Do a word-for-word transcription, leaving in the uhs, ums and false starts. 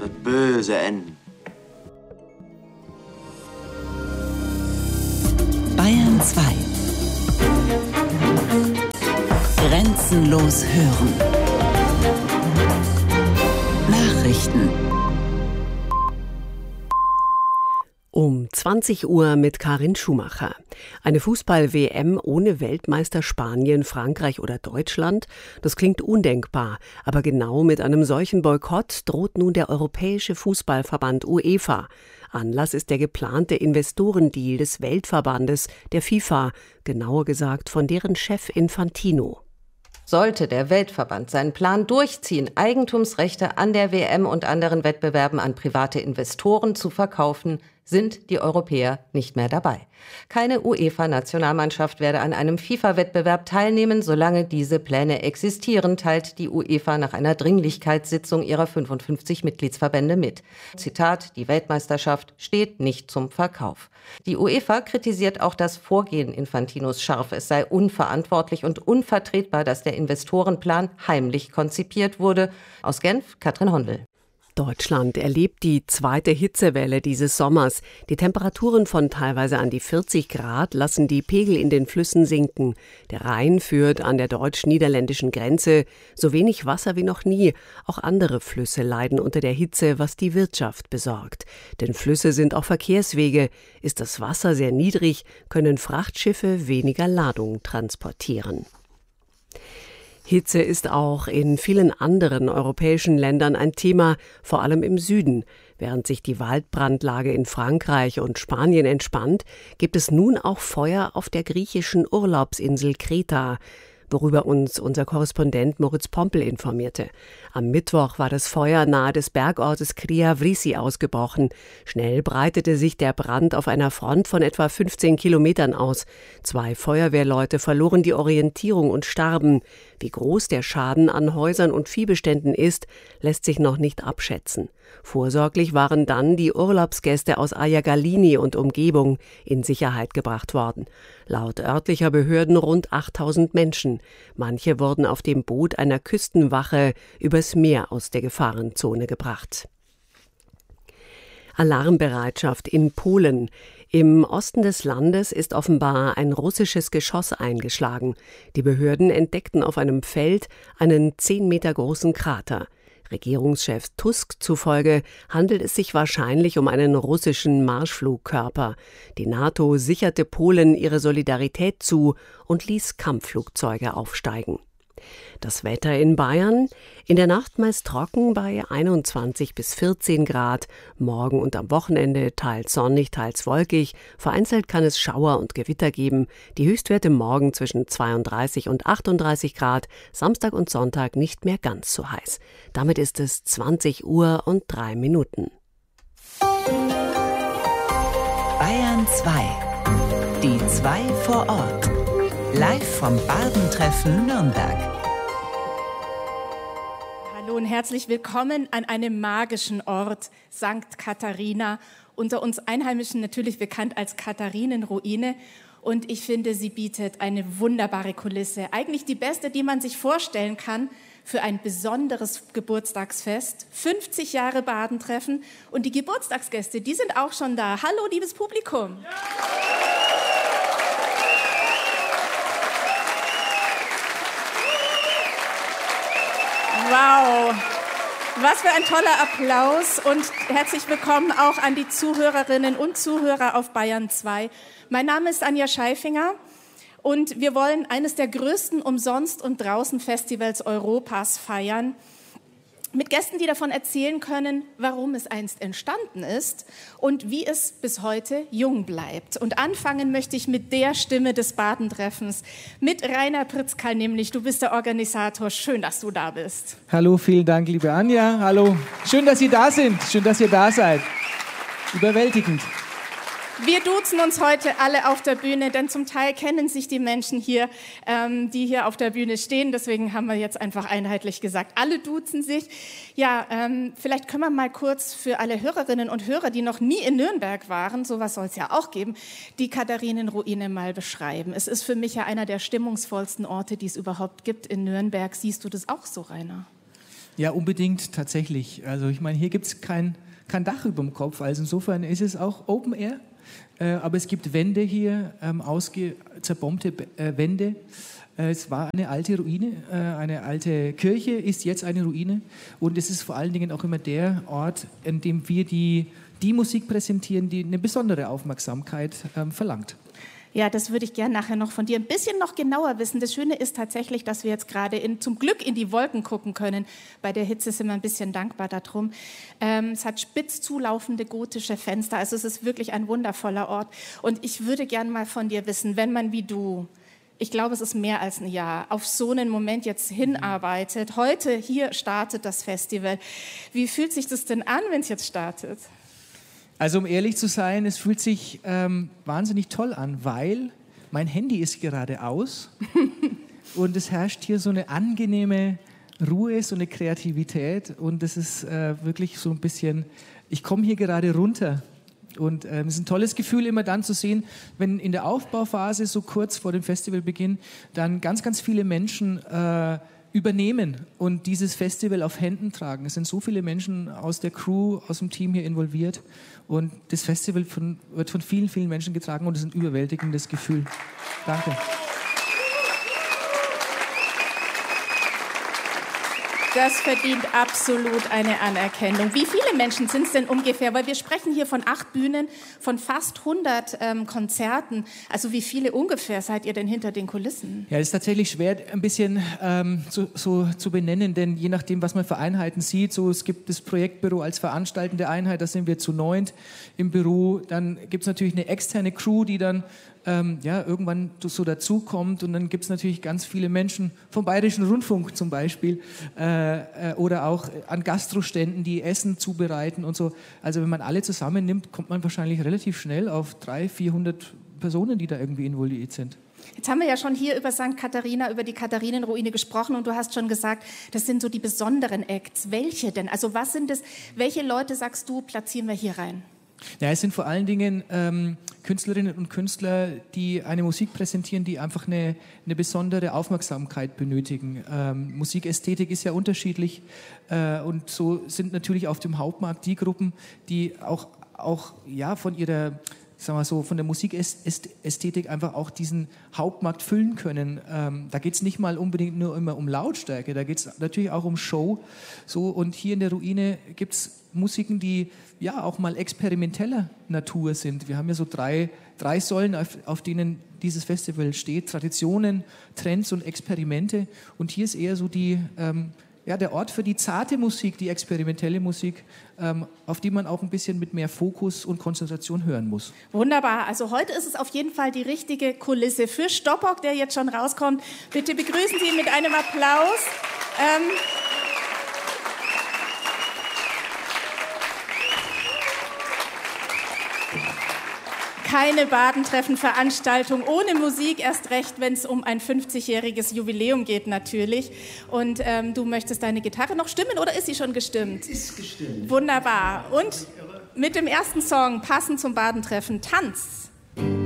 wird böse enden. Bayern zwei. Grenzenlos hören. Nachrichten. Um zwanzig Uhr mit Karin Schumacher. Eine Fußball-W M ohne Weltmeister Spanien, Frankreich oder Deutschland? Das klingt undenkbar. Aber genau mit einem solchen Boykott droht nun der Europäische Fußballverband UEFA. Anlass ist der geplante Investorendeal des Weltverbandes, der FIFA, genauer gesagt von deren Chef Infantino. Sollte der Weltverband seinen Plan durchziehen, Eigentumsrechte an der W M und anderen Wettbewerben an private Investoren zu verkaufen, sind die Europäer nicht mehr dabei. Keine UEFA-Nationalmannschaft werde an einem FIFA-Wettbewerb teilnehmen, solange diese Pläne existieren, teilt die UEFA nach einer Dringlichkeitssitzung ihrer fünfundfünfzig Mitgliedsverbände mit. Zitat: Die Weltmeisterschaft steht nicht zum Verkauf. Die UEFA kritisiert auch das Vorgehen Infantinos scharf. Es sei unverantwortlich und unvertretbar, dass der Investorenplan heimlich konzipiert wurde. Aus Genf, Katrin Hondel. Deutschland erlebt die zweite Hitzewelle dieses Sommers. Die Temperaturen von teilweise an die vierzig Grad lassen die Pegel in den Flüssen sinken. Der Rhein führt an der deutsch-niederländischen Grenze so wenig Wasser wie noch nie. Auch andere Flüsse leiden unter der Hitze, was die Wirtschaft besorgt. Denn Flüsse sind auch Verkehrswege. Ist das Wasser sehr niedrig, können Frachtschiffe weniger Ladung transportieren. Hitze ist auch in vielen anderen europäischen Ländern ein Thema, vor allem im Süden. Während sich die Waldbrandlage in Frankreich und Spanien entspannt, gibt es nun auch Feuer auf der griechischen Urlaubsinsel Kreta, worüber uns unser Korrespondent Moritz Pompel informierte. Am Mittwoch war das Feuer nahe des Bergortes Kriavrisi ausgebrochen. Schnell breitete sich der Brand auf einer Front von etwa fünfzehn Kilometern aus. Zwei Feuerwehrleute verloren die Orientierung und starben. Wie groß der Schaden an Häusern und Viehbeständen ist, lässt sich noch nicht abschätzen. Vorsorglich waren dann die Urlaubsgäste aus Ayagalini und Umgebung in Sicherheit gebracht worden. Laut örtlicher Behörden rund achttausend Menschen. Manche wurden auf dem Boot einer Küstenwache übers Meer aus der Gefahrenzone gebracht. Alarmbereitschaft in Polen. Im Osten des Landes ist offenbar ein russisches Geschoss eingeschlagen. Die Behörden entdeckten auf einem Feld einen zehn Meter großen Krater. Regierungschef Tusk zufolge handelt es sich wahrscheinlich um einen russischen Marschflugkörper. Die NATO sicherte Polen ihre Solidarität zu und ließ Kampfflugzeuge aufsteigen. Das Wetter in Bayern: in der Nacht meist trocken bei einundzwanzig bis vierzehn Grad, morgen und am Wochenende teils sonnig, teils wolkig, vereinzelt kann es Schauer und Gewitter geben, die Höchstwerte morgen zwischen zweiunddreißig und achtunddreißig Grad, Samstag und Sonntag nicht mehr ganz so heiß. Damit ist es zwanzig Uhr und drei Minuten. Bayern zwei. Die zwei vor Ort. Live vom Bardentreffen Nürnberg. Hallo und herzlich willkommen an einem magischen Ort, Sankt Katharina. Unter uns Einheimischen natürlich bekannt als Katharinenruine. Und ich finde, sie bietet eine wunderbare Kulisse. Eigentlich die beste, die man sich vorstellen kann für ein besonderes Geburtstagsfest. fünfzig Jahre Bardentreffen. Und die Geburtstagsgäste, die sind auch schon da. Hallo, liebes Publikum. Ja. Wow, was für ein toller Applaus und herzlich willkommen auch an die Zuhörerinnen und Zuhörer auf Bayern zwei. Mein Name ist Anja Scheifinger und wir wollen eines der größten Umsonst- und Draußen-Festivals Europas feiern. Mit Gästen, die davon erzählen können, warum es einst entstanden ist und wie es bis heute jung bleibt. Und anfangen möchte ich mit der Stimme des Badentreffens, mit Rainer Pritzkal nämlich. Du bist der Organisator. Schön, dass du da bist. Hallo, vielen Dank, liebe Anja. Hallo. Schön, dass Sie da sind. Schön, dass ihr da seid. Überwältigend. Wir duzen uns heute alle auf der Bühne, denn zum Teil kennen sich die Menschen hier, ähm, die hier auf der Bühne stehen. Deswegen haben wir jetzt einfach einheitlich gesagt, alle duzen sich. Ja, ähm, vielleicht können wir mal kurz für alle Hörerinnen und Hörer, die noch nie in Nürnberg waren, sowas soll es ja auch geben, die Katharinenruine mal beschreiben. Es ist für mich ja einer der stimmungsvollsten Orte, die es überhaupt gibt in Nürnberg. Siehst du das auch so, Rainer? Ja, unbedingt, tatsächlich. Also ich meine, hier gibt es kein, kein Dach über dem Kopf, also insofern ist es auch Open Air, äh, aber es gibt Wände hier, ähm, ausge, zerbombte äh, Wände. Äh, es war eine alte Ruine, äh, eine alte Kirche, ist jetzt eine Ruine und es ist vor allen Dingen auch immer der Ort, in dem wir die, die Musik präsentieren, die eine besondere Aufmerksamkeit ähm, verlangt. Ja, das würde ich gerne nachher noch von dir ein bisschen noch genauer wissen. Das Schöne ist tatsächlich, dass wir jetzt gerade in, zum Glück in die Wolken gucken können. Bei der Hitze sind wir ein bisschen dankbar darum. Ähm, es hat spitz zulaufende gotische Fenster, also es ist wirklich ein wundervoller Ort. Und ich würde gerne mal von dir wissen, wenn man wie du, ich glaube, es ist mehr als ein Jahr, auf so einen Moment jetzt hinarbeitet, heute hier startet das Festival. Wie fühlt sich das denn an, wenn es jetzt startet? Also um ehrlich zu sein, es fühlt sich ähm, wahnsinnig toll an, weil mein Handy ist gerade aus und es herrscht hier so eine angenehme Ruhe, so eine Kreativität und es ist äh, wirklich so ein bisschen, ich komme hier gerade runter und äh, es ist ein tolles Gefühl immer dann zu sehen, wenn in der Aufbauphase so kurz vor dem Festivalbeginn dann ganz, ganz viele Menschen äh, übernehmen und dieses Festival auf Händen tragen. Es sind so viele Menschen aus der Crew, aus dem Team hier involviert und das Festival von, wird von vielen, vielen Menschen getragen und es ist ein überwältigendes Gefühl. Danke. Das verdient absolut eine Anerkennung. Wie viele Menschen sind es denn ungefähr? Weil wir sprechen hier von acht Bühnen, von fast hundert ähm, Konzerten. Also wie viele ungefähr seid ihr denn hinter den Kulissen? Ja, das ist tatsächlich schwer ein bisschen ähm, so, so zu benennen, denn je nachdem, was man für Einheiten sieht, so es gibt das Projektbüro als veranstaltende Einheit, da sind wir zu neunt im Büro. Dann gibt es natürlich eine externe Crew, die dann ähm, ja, irgendwann so dazukommt und dann gibt es natürlich ganz viele Menschen vom Bayerischen Rundfunk zum Beispiel äh, äh, oder auch an Gastroständen, die Essen zubereiten und so. Also wenn man alle zusammennimmt, kommt man wahrscheinlich relativ schnell auf dreihundert, vierhundert Personen, die da irgendwie involviert sind. Jetzt haben wir ja schon hier über Sankt Katharina, über die Katharinenruine gesprochen und du hast schon gesagt, das sind so die besonderen Acts. Welche denn? Also was sind es, welche Leute, sagst du, platzieren wir hier rein? Ja, es sind vor allen Dingen ähm, Künstlerinnen und Künstler, die eine Musik präsentieren, die einfach eine, eine besondere Aufmerksamkeit benötigen. Ähm, Musikästhetik ist ja unterschiedlich äh, und so sind natürlich auf dem Hauptmarkt die Gruppen, die auch, auch ja, von ihrer, sagen wir so, von der Musikästhetik einfach auch diesen Hauptmarkt füllen können. Ähm, da geht es nicht mal unbedingt nur immer um Lautstärke, da geht es natürlich auch um Show. So, und hier in der Ruine gibt es Musiken, die ja auch mal experimenteller Natur sind. Wir haben ja so drei, drei Säulen, auf, auf denen dieses Festival steht: Traditionen, Trends und Experimente. Und hier ist eher so die, ähm, ja, der Ort für die zarte Musik, die experimentelle Musik, ähm, auf die man auch ein bisschen mit mehr Fokus und Konzentration hören muss. Wunderbar. Also heute ist es auf jeden Fall die richtige Kulisse für Stoppock, der jetzt schon rauskommt. Bitte begrüßen Sie ihn mit einem Applaus. Ähm, Keine Badentreffen-Veranstaltung ohne Musik, erst recht, wenn es um ein fünfzigjähriges Jubiläum geht natürlich. Und ähm, du möchtest deine Gitarre noch stimmen oder ist sie schon gestimmt? Ist gestimmt. Wunderbar. Und mit dem ersten Song, passend zum Badentreffen, Tanz.